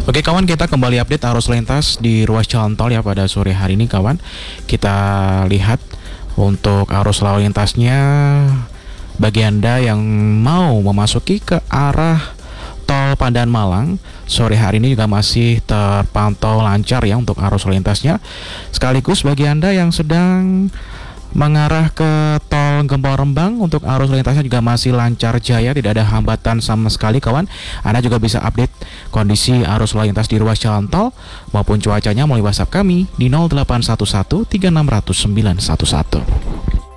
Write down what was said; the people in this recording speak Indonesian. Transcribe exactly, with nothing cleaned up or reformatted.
Oke kawan, kita kembali update arus lintas di ruas jalan tol ya pada sore hari ini kawan. Kita lihat untuk arus lalu lintasnya bagi Anda yang mau memasuki ke arah tol Pandan Malang, sore hari ini juga masih terpantau lancar ya untuk arus lalu lintasnya. Sekaligus bagi Anda yang sedang mengarah ke tol Gempol Rembang, untuk arus lalu lintasnya juga masih lancar jaya, tidak ada hambatan sama sekali kawan. Anda juga bisa update kondisi arus lalu lintas di ruas jalan tol maupun cuacanya melalui WhatsApp kami di nol delapan satu satu tiga enam nol nol sembilan satu satu.